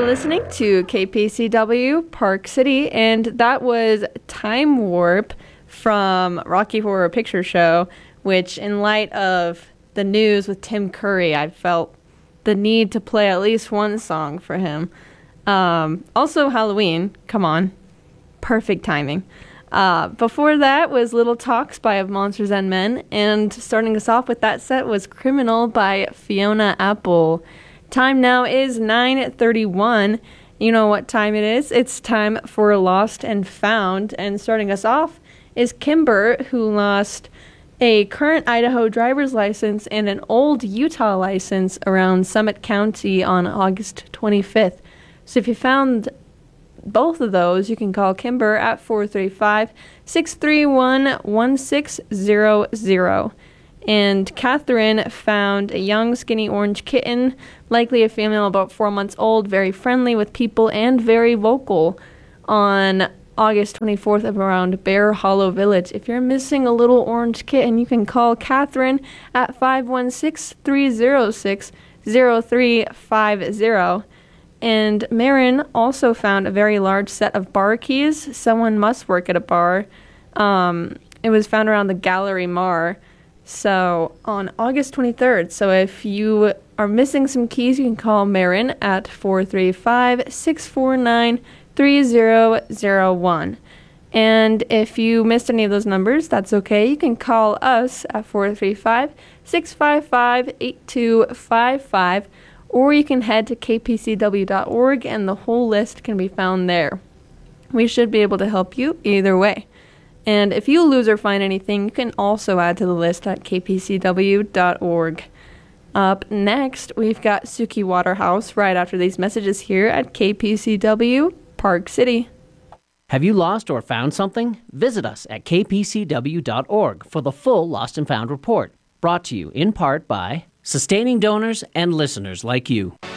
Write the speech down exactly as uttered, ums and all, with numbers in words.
listening to K P C W Park City, and that was Time Warp from Rocky Horror Picture Show, which in light of the news with Tim Curry, I felt the need to play at least one song for him. Um, also Halloween, come on, perfect timing. Uh, before that was Little Talks by Of Monsters and Men, and starting us off with that set was Criminal by Fiona Apple. Time now is nine thirty-one. You know what time it is. It's time for Lost and Found, and starting us off is Kimber, who lost a current Idaho driver's license and an old Utah license around Summit County on August twenty-fifth. So if you found both of those, you can call Kimber at four three five, six three one, one six zero zero. And Catherine found a young, skinny orange kitten, likely a female about four months old, very friendly with people and very vocal, on August twenty-fourth around Bear Hollow Village. If you're missing a little orange kitten, you can call Catherine at five one six, three zero six, zero three five zero. And Marin also found a very large set of bar keys. Someone must work at a bar. Um, it was found around the Gallery Mar. So on August twenty-third. So if you are missing some keys, you can call Marin at four three five, six four nine, three zero zero one. And if you missed any of those numbers, that's okay. You can call us at four three five, six five five, eight two five five. Or you can head to k p c w dot org and the whole list can be found there. We should be able to help you either way. And if you lose or find anything, you can also add to the list at k p c w dot org. Up next, we've got Suki Waterhouse right after these messages here at K P C W Park City. Have you lost or found something? Visit us at k p c w dot org for the full Lost and Found report. Brought to you in part by sustaining donors and listeners like you.